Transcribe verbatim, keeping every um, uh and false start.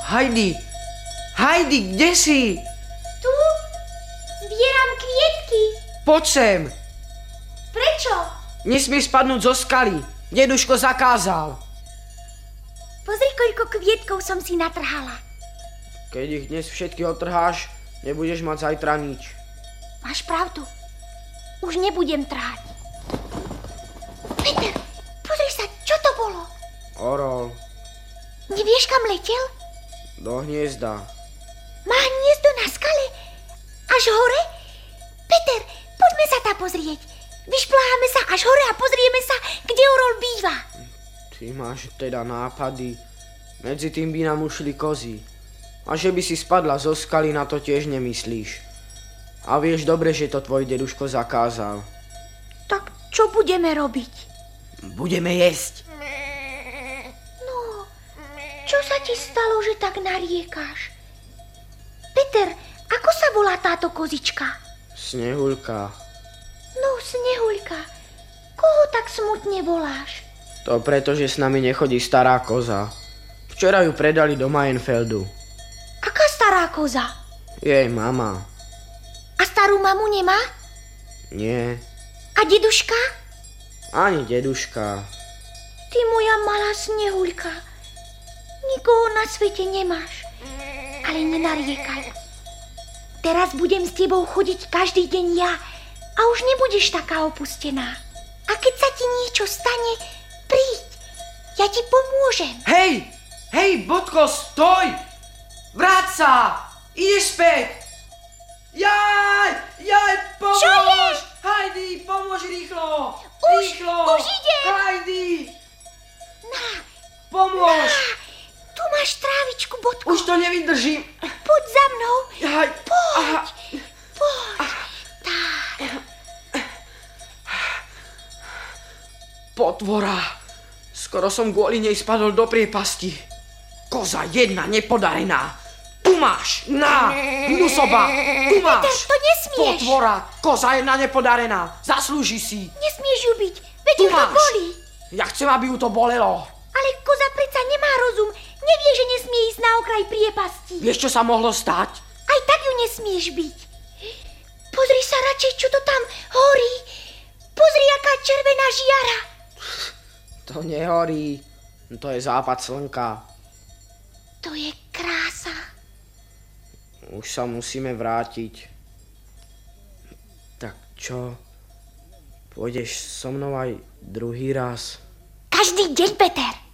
Heidi! Heidi, kde si? Tu? Zbieram kvietky. Poď sem. Prečo? Nesmieš spadnúť zo skaly. Deduško zakázal. Pozri, koľko kvietkov som si natrhala. Keď ich dnes všetky otrháš, nebudeš mať zajtra nič. Máš pravdu. Už nebudem trhať. Peter, pozri sa, čo to bolo? Orol. Nevieš, kam letel? Do hniezda. Má hniezdo na skale? Až hore? Peter, poďme sa tam pozrieť. Vyšpláhame sa až hore a pozrieme sa, kde orol býva. Ty máš teda nápady. Medzi tým by nám ušli kozy. A že by si spadla zo skaly, na to tiež nemyslíš. A vieš dobre, že to tvoj deduško zakázal. Tak čo budeme robiť? Budeme jesť. No, čo sa ti stalo, že tak nariekáš? Peter, ako sa volá táto kozička? Snehuľka. No, Snehuľka, koho tak smutne voláš? To preto, že s nami nechodí stará koza. Včera ju predali do Mayenfeldu. Aká stará koza? Jej mama. A starú mamu nemá? Nie. A deduška? Ani deduška. Ty moja malá Snehuľka. Nikoho na svete nemáš. Ale nenariekaj. Teraz budem s tebou chodiť každý deň ja a už nebudeš taká opustená. A keď sa ti niečo stane, príď. Ja ti pomôžem. Hej! Hej, Bodko, stoj! Vráť sa! Ideš späť! Jaj! Jaj, pomôž! Čo je? Heidi, pomôž rýchlo! Už, Rýchlo! už idem! Heidi! Na, Pomôž! na, tu máš trávičku, Bodko. Už to nevydržím. Poď za mnou. Jaj! Poď, Aha. poď. Tak. Potvora! Skoro som kvôli nej spadol do priepasti. Koza jedna nepodarená. Tu máš! Na! Hnusoba! Tu máš! Peter, to nesmieš. Potvora! Koza jedna nepodarená! Zaslúži si! Nesmieš ju byť, veď Tu ju to máš. bolí. Ja chcem, aby ju to bolelo. Ale koza predsa nemá rozum. Nevie, že nesmie ísť na okraj priepasti. Vieš, čo sa mohlo stať? Aj tak ju nesmieš byť. Pozri sa radšej, čo to tam horí. Pozri, aká červená žiara. To nehorí. To je západ slnka. To je krása. Už sa musíme vrátiť. Tak čo? Pôjdeš so mnou aj druhý raz? Každý deň, Peter.